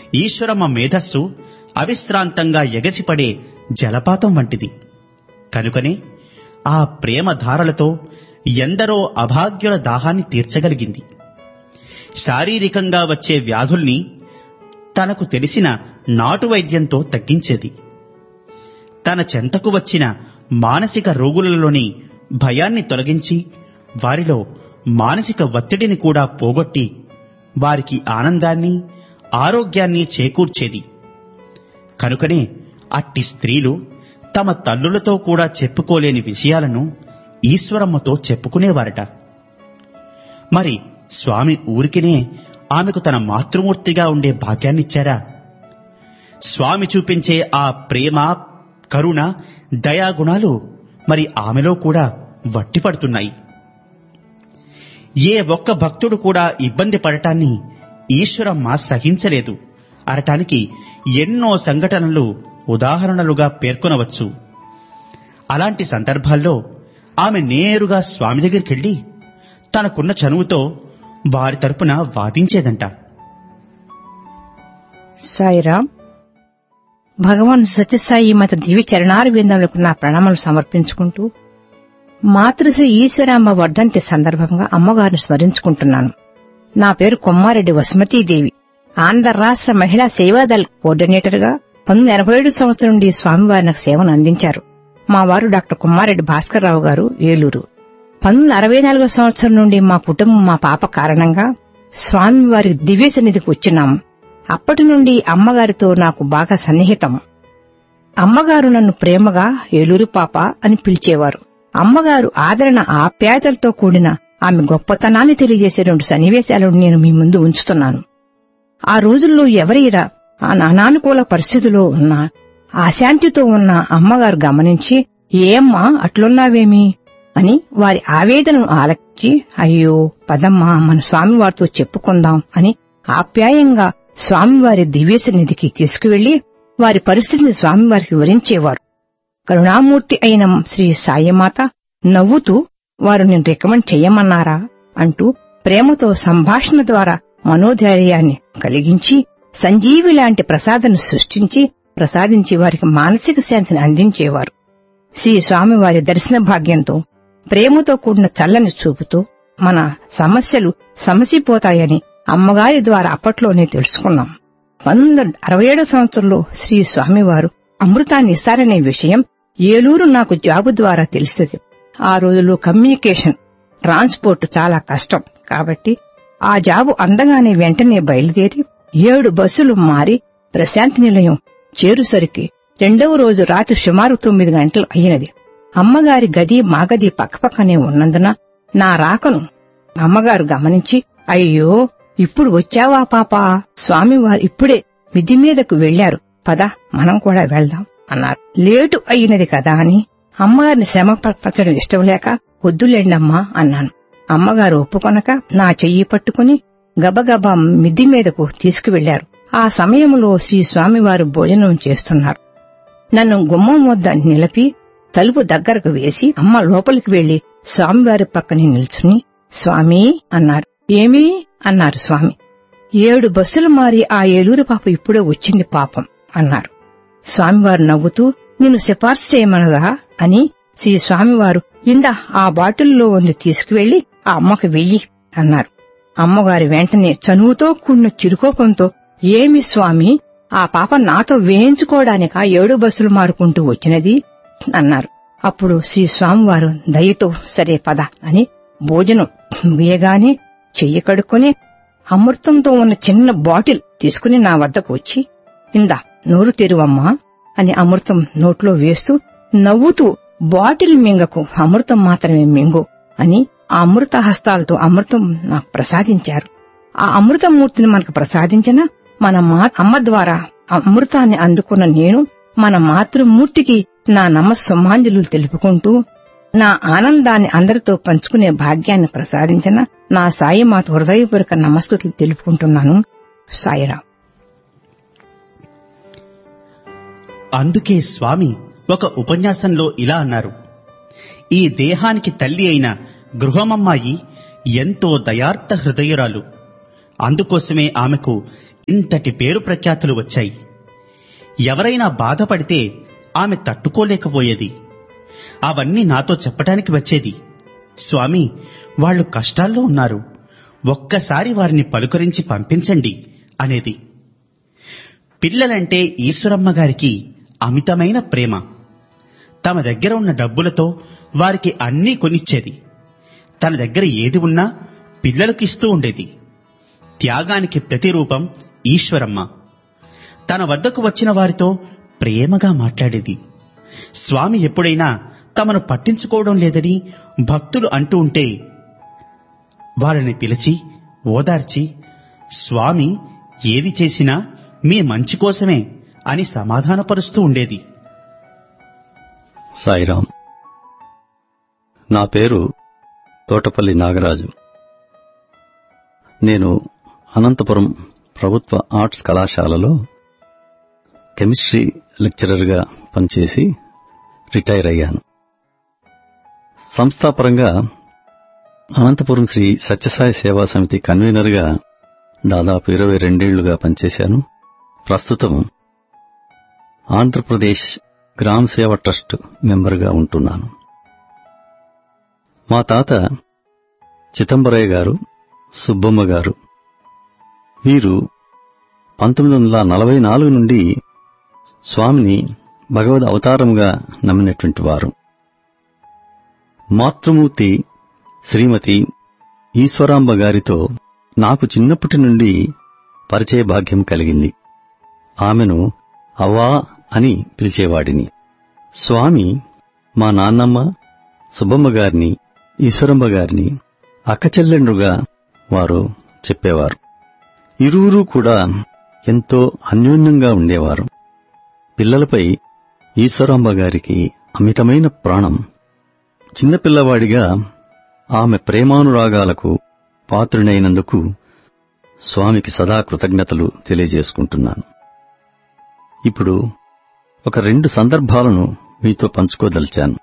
ఈశ్వరమ్మ మేధస్సు అవిశ్రాంతంగా ఎగసిపడే జలపాతం వంటిది. కనుకనే ఆ ప్రేమ ధారలతో ఎందరో అభాగ్యుల దాహాన్ని తీర్చగలిగింది. శారీరకంగా వచ్చే వ్యాధుల్ని తనకు తెలిసిన నాటు వైద్యంతో తగ్గించేది. తన చెంతకు వచ్చిన మానసిక రోగులలోని భయాన్ని తొలగించి వారిలో మానసిక ఒత్తిడిని కూడా పోగొట్టి వారికి ఆనందాన్ని, ఆరోగ్యాన్ని చేకూర్చేది. కనుకనే అట్టి స్త్రీలు తమ తల్లులతో కూడా చెప్పుకోలేని విషయాలను ఈశ్వరమ్మతో చెప్పుకునేవారట. మరి స్వామి ఊరికినే ఆమెకు తన మాతృమూర్తిగా ఉండే భాగ్యాన్నిచ్చారా? స్వామి చూపించే ఆ ప్రేమ, కరుణ, దయాగుణాలు మరి ఆమెలో కూడా వట్టిపడుతున్నాయి. ఏ ఒక్క భక్తుడు కూడా ఇబ్బంది పడటాన్ని ఈశ్వరమ్మ సహించలేదు అనటానికి ఎన్నో సంఘటనలు ఉదాహరణలుగా పేర్కొనవచ్చు. అలాంటి సందర్భాల్లో ఆమె నేరుగా స్వామి దగ్గరికెళ్లి తనకున్న చనువుతో వారి తరపున వాదించేదంట. సాయిరామ్, భగవాన్ సత్యసాయి మత దివ్య చరణార విందములకు నా ప్రణామాలు సమర్పించుకుంటూ మాతృశ్రీ ఈశ్వరాంబ వర్ధంతి సందర్భంగా అమ్మగారిని స్మరించుకుంటున్నాను. నా పేరు కొమ్మారెడ్డి వసుమతీదేవి. ఆంధ్ర రాష్ట్ర మహిళా సేవాదళ్ కోఆర్డినేటర్ గా 1987 సంవత్సరం నుండి స్వామివారి నాకు సేవను అందించారు. మా వారు డాక్టర్ కొమ్మారెడ్డి భాస్కర్రావు గారు, ఏలూరు. 1964 సంవత్సరం నుండి మా కుటుంబం, మా పాప కారణంగా స్వామివారి దివ్య సన్నిధికి వచ్చినాము. అప్పటి నుండి అమ్మగారితో నాకు బాగా సన్నిహితం. అమ్మగారు నన్ను ప్రేమగా ఏలూరు పాప అని పిలిచేవారు. అమ్మగారు ఆదరణ, ఆప్యాయతలతో కూడిన ఆమె గొప్పతనాన్ని తెలియజేసే 2 సన్నివేశాలను నేను మీ ముందు ఉంచుతున్నాను. ఆ రోజుల్లో ఎవరైనా అనానుకూల పరిస్థితిలో ఉన్నా, అశాంతితో ఉన్న అమ్మగారు గమనించి, ఏమ్మా అట్లున్నావేమి అని వారి ఆవేదనను ఆలకించి, అయ్యో పదమ్మా మన స్వామివారితో చెప్పుకుందాం అని ఆప్యాయంగా స్వామివారి దివ్య సన్నిధికి తీసుకువెళ్లి వారి పరిస్థితిని స్వామివారికి వివరించేవారు. కరుణామూర్తి అయిన శ్రీ సాయిమాత నవ్వుతూ, వారు నేను రికమెండ్ చెయ్యమన్నారా అంటూ ప్రేమతో సంభాషణ ద్వారా మనోధైర్యాన్ని కలిగించి సంజీవి లాంటి ప్రసాదాన్ని ప్రసాదించి వారికి మానసిక శాంతిని అందించేవారు. శ్రీ స్వామివారి దర్శన భాగ్యంతో, ప్రేమతో కూడిన చల్లని చూపుతో మన సమస్యలు సమసిపోతాయని అమ్మగారి ద్వారా అప్పట్లోనే తెలుసుకున్నాం. 1967 సంవత్సరంలో శ్రీ స్వామివారు అమృతాన్ని ఇస్తారనే విషయం ఏలూరు నాకు జాబు ద్వారా తెలిసింది. ఆ రోజుల్లో కమ్యూనికేషన్, ట్రాన్స్పోర్ట్ చాలా కష్టం కాబట్టి ఆ జాబు అందగానే వెంటనే బయలుదేరి 7 బస్సులు మారి ప్రశాంతి నిలయం చేరుసరికి 2వ రోజు రాత్రి సుమారు 9 గంటలు అయినది. అమ్మగారి గది మా గది పక్కపక్కనే ఉన్నందున నా రాకను అమ్మగారు గమనించి, అయ్యో ఇప్పుడు వచ్చావా పాపా, స్వామివారు ఇప్పుడే మిద్ది మీదకు వెళ్లారు, పద మనం కూడా వెళ్దాం అన్నారు. లేటు అయినది కదా అని అమ్మగారిని శ్రమ పరచడం ఇష్టం లేక, వద్దులేండమ్మా అన్నాను. అమ్మగారు ఒప్పుకొనక నా చెయ్యి పట్టుకుని గబగబా మిద్ది మీదకు తీసుకువెళ్లారు. ఆ సమయంలో శ్రీ స్వామివారు భోజనం చేస్తున్నారు. నన్ను గుమ్మం వద్ద నిలిపి తలుపు దగ్గరకు వేసి అమ్మ లోపలికి వెళ్లి స్వామివారి పక్కనే నిల్చుని, స్వామీ అన్నారు. ఏమీ అన్నారు స్వామి. 7 బస్సులు మారి ఆ ఏలూరు పాప ఇప్పుడే వచ్చింది పాపం అన్నారు. స్వామివారు నవ్వుతూ, నిన్ను సిఫార్సు చేయమనదా అని శ్రీ స్వామివారు, ఇందా ఆ బాటిల్లో ఉంది తీసుకువెళ్లి ఆ అమ్మకు వెయ్యి అన్నారు. అమ్మగారు వెంటనే చనువుతో కూడిన చిరుకోపంతో, ఏమి స్వామి, ఆ పాప నాతో వేయించుకోవడానికా 7 బస్సులు మారుకుంటూ వచ్చినది అన్నారు. అప్పుడు శ్రీ స్వామివారు దయతో, సరే పద అని భోజనం వేయగానే చెయ్యి కడుక్కొని అమృతంతో ఉన్న చిన్న బాటిల్ తీసుకుని నా వద్దకు వచ్చి, ఇందా నోరు తెరువమ్మా అని అమృతం నోట్లో వేస్తూ నవ్వుతూ, బాటిల్ మింగకు, అమృతం మాత్రమే మింగు అని ఆ అమృత హస్తాలతో అమృతం నాకు ప్రసాదించారు. ఆ అమృతమూర్తిని మనకు ప్రసాదించిన మన అమ్మ ద్వారా అమృతాన్ని అందుకున్న నేను మన మాతృమూర్తికి నా నమస్సుమాంజలు తెలుపుకుంటూ, నా ఆనందాన్ని అందరితో పంచుకునే భాగ్యాన్ని ప్రసాదించిన నా సాయిమాత హృదయపూర్వక నమస్కృతులు తెలుపుకుంటున్నాను. సాయిరాం. అందుకే స్వామి ఒక ఉపన్యాసంలో ఇలా అన్నారు, ఈ దేహానికి తల్లి అయిన గృహమమ్మాయి ఎంతో దయార్థ హృదయురాలు. అందుకోసమే ఆమెకు ఇంతటి పేరు ప్రఖ్యాతులు వచ్చాయి. ఎవరైనా బాధపడితే ఆమె తట్టుకోలేకపోయేది. అవన్నీ నాతో చెప్పటానికి వచ్చేది. స్వామి, వాళ్ళు కష్టాల్లో ఉన్నారు, ఒక్కసారి వారిని పలుకరించి పంపించండి అనేది. పిల్లలంటే ఈశ్వరమ్మ గారికి అమితమైన ప్రేమ. తమ దగ్గర ఉన్న డబ్బులతో వారికి అన్నీ కొనిచ్చేది. తన దగ్గర ఏది ఉన్నా పిల్లలకిస్తూ ఉండేది. త్యాగానికి ప్రతిరూపం ఈశ్వరమ్మ. తన వద్దకు వచ్చిన వారితో ప్రేమగా మాట్లాడేది. స్వామి ఎప్పుడైనా తమను పట్టించుకోవడం లేదని భక్తులు అంటూ ఉంటే వారిని పిలిచి ఓదార్చి, స్వామి ఏది చేసినా మీ మంచి కోసమే అని సమాధానపరుస్తూ ఉండేది. సాయిరాం. నా పేరు తోటపల్లి నాగరాజు. నేను అనంతపురం ప్రభుత్వ ఆర్ట్స్ కళాశాలలో కెమిస్ట్రీ లెక్చరర్గా పనిచేసి రిటైర్ అయ్యాను. సంస్థాపరంగా అనంతపురం శ్రీ సత్యసాయి సేవా సమితి కన్వీనర్గా దాదాపు 22 ఏళ్లుగా పనిచేశాను. ప్రస్తుతం ఆంధ్రప్రదేశ్ గ్రామ సేవ ట్రస్ట్ మెంబర్గా ఉంటున్నాను. మా తాత చిదంబరయ్య గారు, సుబ్బమ్మ గారు వీరు 1944 నుండి స్వామిని భగవద్ అవతారంగా నమ్మినటువంటి వారు. మాతృమూర్తి శ్రీమతి ఈశ్వరాంబ గారితో నాకు చిన్నప్పటి నుండి పరిచయ భాగ్యం కలిగింది. ఆమెను అవ్వా అని పిలిచేవాడిని. స్వామి మా నాన్నమ్మ సుబ్బమ్మ గారిని, ఈశ్వరమ్మ గారిని అక్కచెల్లెండ్రుగా వారు చెప్పేవారు. ఇరువురూ కూడా ఎంతో అన్యోన్యంగా ఉండేవారు. పిల్లలపై ఈశ్వరాంబ గారికి అమితమైన ప్రాణం. చిన్నపిల్లవాడిగా ఆమె ప్రేమానురాగాలకు పాత్రునైనందుకు స్వామికి సదా కృతజ్ఞతలు తెలియజేసుకుంటున్నాను. ఇప్పుడు ఒక 2 సందర్భాలను మీతో పంచుకోదలిచాను.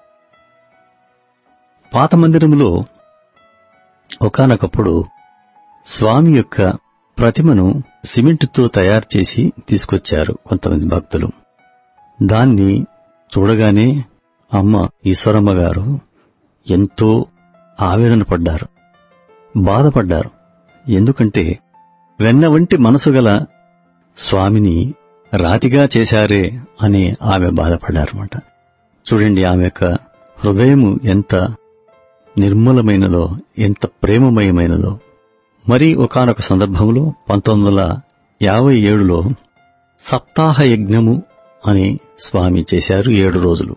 పాత మందిరములో ఒకానొకప్పుడు స్వామి యొక్క ప్రతిమను సిమెంటుతో తయారు చేసి తీసుకొచ్చారు కొంతమంది భక్తులు. దాన్ని చూడగానే అమ్మ ఈశ్వరమ్మ గారు ఎంతో ఆవేదన పడ్డారు, బాధపడ్డారు. ఎందుకంటే వెన్న వంటి మనసు గల స్వామిని రాతిగా చేశారే అని ఆమె బాధపడ్డారన్నమాట. చూడండి ఆమె యొక్క హృదయము ఎంత నిర్మలమైనదో, ఎంత ప్రేమమయమైనదో. మరి ఒకానొక సందర్భంలో 1957లో సప్తాహ యజ్ఞము అని స్వామి చేశారు 7 రోజులు.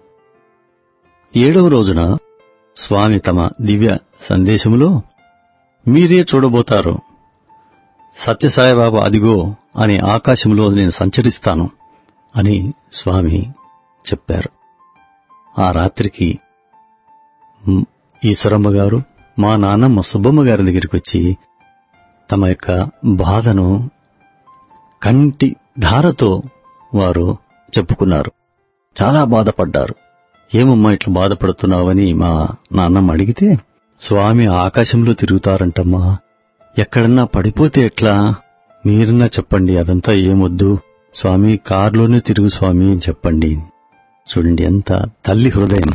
7వ రోజున స్వామి తమ దివ్య సందేశములో మీరే చూడబోతారు, సత్యసాయిబాబా అదిగో అని ఆకాశంలో నేను సంచరిస్తాను అని స్వామి చెప్పారు. ఆ రాత్రికి ఈశ్వరమ్మ గారు మా నాన్నమ్మ సుబ్బమ్మ గారి దగ్గరికి వచ్చి తమ యొక్క బాధను కంటి ధారతో వారు చెప్పుకున్నారు. చాలా బాధపడ్డారు. ఏమమ్మా ఇట్లా బాధపడుతున్నావని మా నాన్నమ్మ అడిగితే, స్వామి ఆకాశంలో తిరుగుతారంటమ్మా, ఎక్కడన్నా పడిపోతే ఎట్లా, మీరన్నా చెప్పండి, అదంతా ఏమొద్దు, స్వామి కారులోనే తిరుగు స్వామి అని చెప్పండి. చూడండి ఎంత తల్లి హృదయం,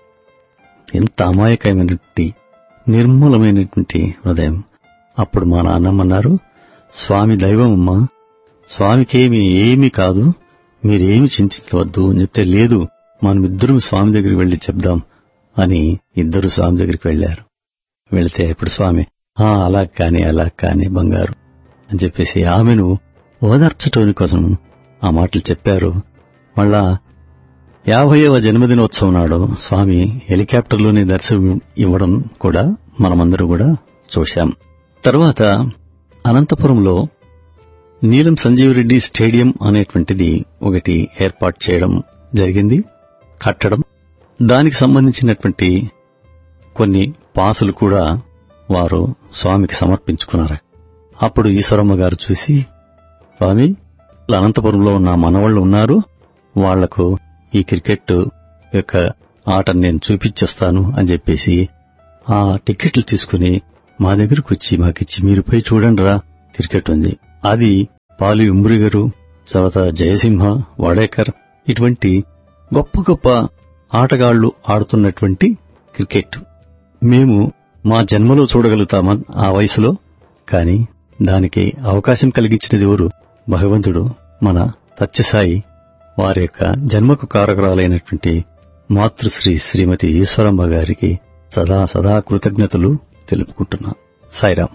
ఎంత అమాయకమైనటువంటి నిర్మలమైనటువంటి హృదయం. అప్పుడు మా నాన్నమ్మన్నారు, స్వామి దైవమమ్మా, స్వామికేమి ఏమీ కాదు, మీరేమి చింతించవద్దు అని చెప్తే, లేదు మనమిద్దరం స్వామి దగ్గరికి వెళ్లి చెప్దాం అని ఇద్దరు స్వామి దగ్గరికి వెళ్లారు. వెళితే ఇప్పుడు స్వామి అలా కాని బంగారు అని చెప్పేసి ఆమెను ఓదార్చటం కోసం ఆ మాటలు చెప్పారు. మళ్ళా 50వ జన్మదినోత్సవం నాడు స్వామి హెలికాప్టర్లోనే దర్శనం ఇవ్వడం కూడా మనమందరూ కూడా చూశాం. తర్వాత అనంతపురంలో నీలం సంజీవరెడ్డి స్టేడియం అనేటువంటిది ఒకటి ఏర్పాటు చేయడం జరిగింది, కట్టడం. దానికి సంబంధించినటువంటి కొన్ని పాసులు కూడా వారు స్వామికి సమర్పించుకున్నారు. అప్పుడు ఈశ్వరమ్మ గారు చూసి, స్వామి అనంతపురంలో ఉన్న మనవాళ్లు ఉన్నారు, వాళ్లకు ఈ క్రికెట్ యొక్క ఆటను నేను చూపించేస్తాను అని చెప్పేసి ఆ టికెట్లు తీసుకుని మా దగ్గరకు వచ్చి మాకిచ్చి, మీరు పోయి చూడండి రా క్రికెట్ ఉంది, అది పాలి ఉమ్రి గారు, తర్వాత జయసింహ, వాడేకర్ ఇటువంటి గొప్ప గొప్ప ఆటగాళ్లు ఆడుతున్నటువంటి క్రికెట్ మేము మా జన్మలో చూడగలుగుతామా ఆ వయసులో? కాని దానికి అవకాశం కలిగించినది ఎవరు? భగవంతుడు, మన సత్యసాయి. వారి యొక్క జన్మకు కారకురాలైనటువంటి మాతృశ్రీ శ్రీమతి ఈశ్వరమ్మ గారికి సదా సదా కృతజ్ఞతలు తెలుపుకుంటున్నా. సాయిరాం.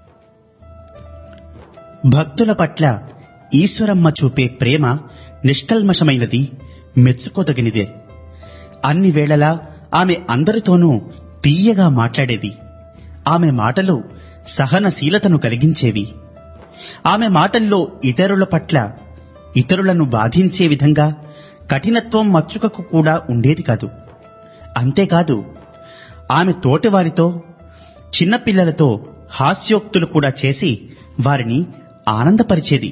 భక్తుల పట్ల ఈశ్వరమ్మ చూపే ప్రేమ నిష్కల్మషమైనది, మెచ్చుకోదగినదే. అన్ని వేళలా ఆమె అందరితోనూ తీయగా మాట్లాడేది. ఆమె మాటలు సహనశీలతను కలిగించేవి. ఆమె మాటల్లో ఇతరుల పట్ల, ఇతరులను బాధించే విధంగా కఠినత్వం మచ్చుకకు కూడా ఉండేది కాదు. అంతేకాదు, ఆమె తోటివారితో, చిన్నపిల్లలతో హాస్యోక్తులు కూడా చేసి వారిని ఆనందపరిచేది.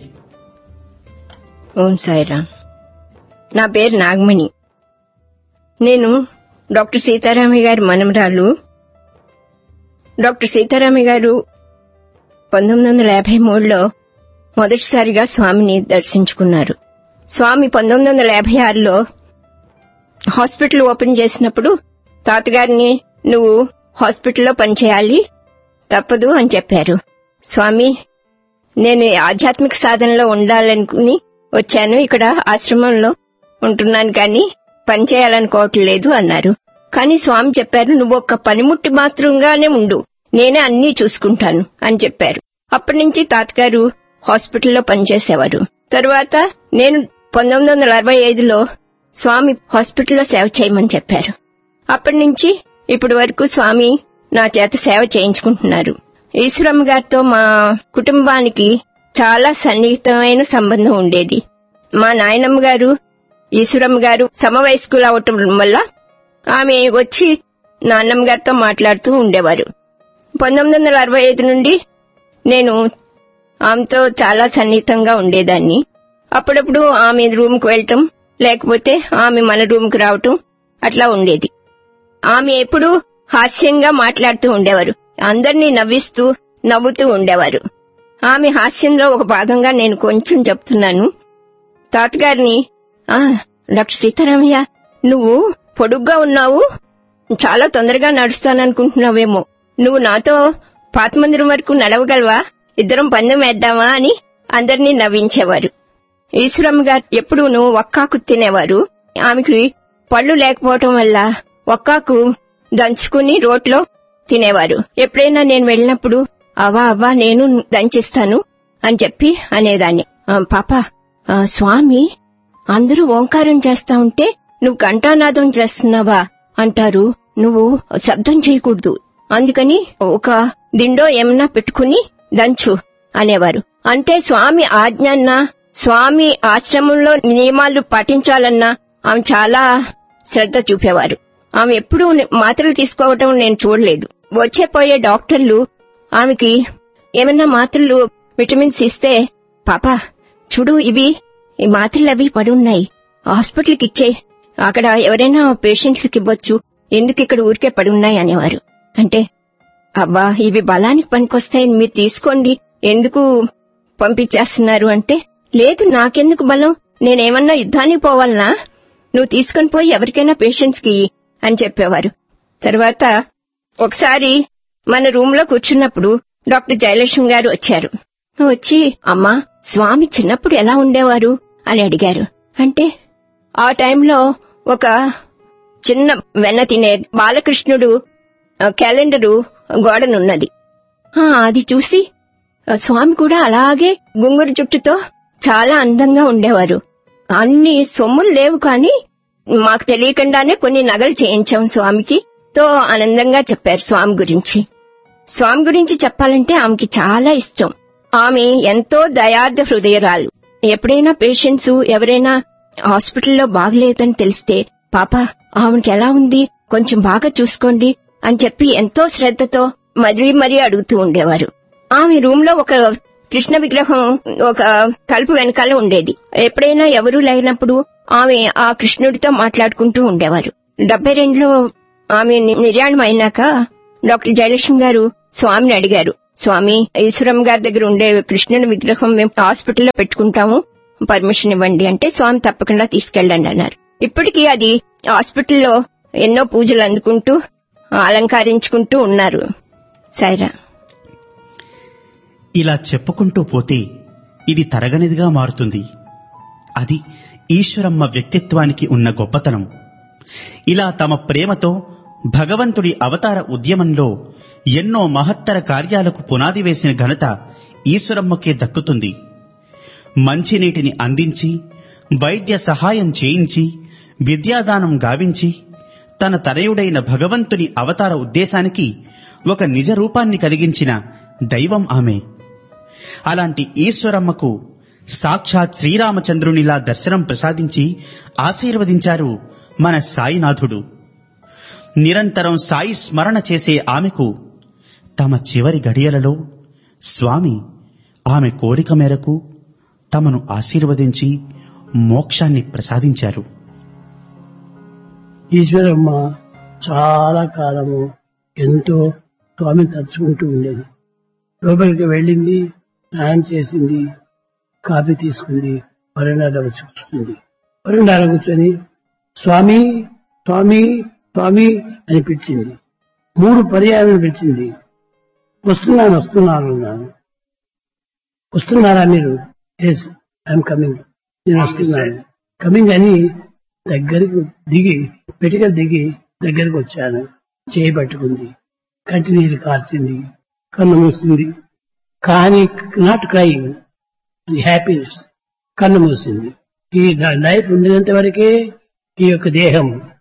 ఓం సాయిరాం. నా పేరు నాగమణి. నేను డాక్టర్ సీతారామయ్య గారి మనమరాలు. డాక్టర్ సీతారామయ్య గారు 1953లో మొదటిసారిగా స్వామిని దర్శించుకున్నారు. స్వామి 1956లో హాస్పిటల్ ఓపెన్ చేసినప్పుడు తాతగారిని, నువ్వు హాస్పిటల్లో పనిచేయాలి, తప్పదు అని చెప్పారు. స్వామి, నేను ఆధ్యాత్మిక సాధనలో ఉండాలనుకుని వచ్చాను, ఇక్కడ ఆశ్రమంలో ఉంటున్నాను, కానీ పనిచేయాలనుకోవట్లేదు అన్నారు. కానీ స్వామి చెప్పారు, నువ్వు ఒక్క పనిముట్టి మాత్రంగానే ఉండు, నేనే అన్నీ చూసుకుంటాను అని చెప్పారు. అప్పటి నుంచి తాతగారు హాస్పిటల్లో పనిచేసేవారు. తరువాత నేను 1965లో స్వామి హాస్పిటల్లో సేవ చేయమని చెప్పారు. అప్పటి నుంచి ఇప్పటి వరకు స్వామి నా చేత సేవ చేయించుకుంటున్నారు. ఈశ్వరమ్మ గారితో మా కుటుంబానికి చాలా సన్నిహితమైన సంబంధం ఉండేది. మా నాయనమ్మ గారు, ఈశ్వరమ్మ గారు సమవయస్కులు అవటం వల్ల ఆమె వచ్చి నాన్నమ్మ గారితో మాట్లాడుతూ ఉండేవారు. 1965 నుండి నేను ఆమెతో చాలా సన్నిహితంగా ఉండేదాన్ని. అప్పుడప్పుడు ఆమె రూమ్కి వెళ్ళటం, లేకపోతే ఆమె మన రూమ్కి రావటం అట్లా ఉండేది. ఆమె ఎప్పుడూ హాస్యంగా మాట్లాడుతూ ఉండేవారు, అందరినీ నవ్వుతూ ఉండేవారు. ఆమె హాస్యంలో ఒక భాగంగా నేను కొంచెం చెప్తున్నాను. తాతగారిని, డాక్టర్ సీతారామయ్య, నువ్వు పొడుగ్గా ఉన్నావు, చాలా తొందరగా నడుస్తాననుకుంటున్నావేమో, నువ్వు నాతో పాత మందిరం వరకు నడవగలవా, ఇద్దరం పందెం వేద్దామా అని అందరినీ నవ్వించేవారు. ఈశ్వరమ్మ గారు ఎప్పుడూనూ ఒక్కాకు తినేవారు. ఆమెకి పళ్ళు లేకపోవటం వల్ల ఒక్కాకు దంచుకుని రోట్లో తినేవారు. ఎప్పుడైనా నేను వెళ్ళినప్పుడు, అవ్వా నేను దంచిస్తాను అని చెప్పి అనేదాన్ని. పాప, స్వామి అందరూ ఓంకారం చేస్తా ఉంటే నువ్వు ఘంటానాదం చేస్తున్నావా అంటారు, నువ్వు శబ్దం చేయకూడదు, అందుకని ఒక దిండో ఏమన్నా పెట్టుకుని దంచు అనేవారు. అంటే స్వామి ఆజ్ఞన్నా, స్వామి ఆశ్రమంలో నియమాలు పాటించాలన్నా ఆమె చాలా శ్రద్ధ చూపేవారు. ఆమె ఎప్పుడూ మాత్రలు తీసుకోవటం నేను చూడలేదు. వచ్చే పోయే డాక్టర్లు ఆమెకి ఏమన్నా మాత్రలు, విటమిన్స్ ఇస్తే, పాప చూడు, ఈ మాత్రలు అవి పడి ఉన్నాయి, హాస్పిటల్కి ఇచ్చే, అక్కడ ఎవరైనా పేషెంట్స్ కి ఇవ్వచ్చు, ఎందుకు ఇక్కడ ఊరికే పడి ఉన్నాయి అనేవారు. అంటే, అబ్బా ఇవి బలానికి పనికొస్తాయి, మీరు తీసుకోండి, ఎందుకు పంపించేస్తున్నారు అంటే, లేదు నాకెందుకు బలం, నేనేమన్నా యుద్ధానికి పోవాలనా, నువ్వు తీసుకొని పోయి ఎవరికైనా పేషెంట్స్ కి అని చెప్పేవారు. తర్వాత ఒకసారి మన రూమ్ లో కూర్చున్నప్పుడు డాక్టర్ జయలక్ష్మి గారు వచ్చారు. వచ్చి, అమ్మా స్వామి చిన్నప్పుడు ఎలా ఉండేవారు అని అడిగారు. అంటే ఆ టైంలో ఒక చిన్న వెన్న తినే బాలకృష్ణుడు క్యాలెండరు గోడనున్నది. అది చూసి స్వామి కూడా అలాగే గుంగురు జుట్టుతో చాలా అందంగా ఉండేవారు. అన్ని సొమ్ములు లేవు, కానీ మాకు తెలియకుండానే కొన్ని నగలు చేయించాం స్వామికి. తో ఆనందంగా చెప్పారు స్వామి గురించి. స్వామి గురించి చెప్పాలంటే ఆమెకి చాలా ఇష్టం. ఆమె ఎంతో దయార్థ హృదయరాలు. ఎప్పుడైనా పేషెంట్స్ ఎవరైనా హాస్పిటల్లో బాగలేదని తెలిస్తే, పాప ఆమెకి ఎలా ఉంది, కొంచెం బాగా చూసుకోండి అని చెప్పి ఎంతో శ్రద్ధతో మరీ అడుగుతూ ఉండేవారు. ఆమె రూమ్ లో ఒక కృష్ణ విగ్రహం ఒక తలుపు వెనకాల ఉండేది. ఎప్పుడైనా ఎవరూ లేనప్పుడు ఆమె ఆ కృష్ణుడితో మాట్లాడుకుంటూ ఉండేవారు. 72లో ఆమె నిర్యాణం అయినాక డాక్టర్ జయలక్ష్మి గారు స్వామిని అడిగారు, స్వామి, ఈశ్వరం గారి దగ్గర ఉండే కృష్ణుని విగ్రహం మేము హాస్పిటల్లో పెట్టుకుంటాము, పర్మిషన్ ఇవ్వండి అంటే స్వామి తప్పకుండా తీసుకెళ్ళండి అన్నారు. ఇప్పటికీ అది హాస్పిటల్లో ఎన్నో పూజలు అందుకుంటూ అలంకరించుకుంటూ ఉన్నారు. సైరా. ఇలా చెప్పుకుంటూ పోతే ఇది తరగనిదిగా మారుతుంది. అది ఈశ్వరమ్మ వ్యక్తిత్వానికి ఉన్న గొప్పతనం. ఇలా తమ ప్రేమతో భగవంతుడి అవతార ఉద్యమంలో ఎన్నో మహత్తర కార్యాలకు పునాది వేసిన ఘనత ఈశ్వరమ్మకే దక్కుతుంది. మంచినీటిని అందించి, వైద్య సహాయం చేయించి, విద్యాదానం గావించి, తన తనయుడైన భగవంతుని అవతార ఉద్దేశానికి ఒక నిజ రూపాన్ని కలిగించిన దైవం ఆమె. అలాంటి ఈశ్వరమ్మకు సాక్షాత్ శ్రీరామచంద్రునిలా దర్శనం ప్రసాదించి ఆశీర్వదించారు మన సాయినాథుడు. నిరంతరం సాయి స్మరణ చేసే ఆమెకు తమ చివరి గడియలలో స్వామి ఆమె కోరిక మేరకు తమను ఆశీర్వదించి మోక్షాన్ని ప్రసాదించారు. ఈశ్వరమ్మ చాలా కాలము ఎంతో స్వామిని తలుచుకుంటూ ఉండేది. లోపలికి వెళ్ళింది, స్నానం చేసింది, కాఫీ తీసుకుంది, వరండాలో వచ్చి కూర్చుంది. వరండాలో కూర్చొని స్వామి స్వామి స్వామి అని పిలిచింది. 3 పర్యాయాలను పిలిచింది. వస్తున్నాను అన్నాను. వస్తున్నారా మీరు? ఎస్, ఐఎమ్ కమింగ్, నేను వస్తున్నాను. కమింగ్ అని దగ్గరికి దిగి, పెటికలు దిగి దగ్గరికి వచ్చాను. చేయి పట్టుకుంది, కంటి నీరు కార్చింది, కన్ను మూసింది. కానీ నాట్ క్రైయింగ్, హ్యాపీనెస్. కన్ను మూసింది. ఈ లైఫ్ ఉండినంత వరకే ఈ యొక్క దేహం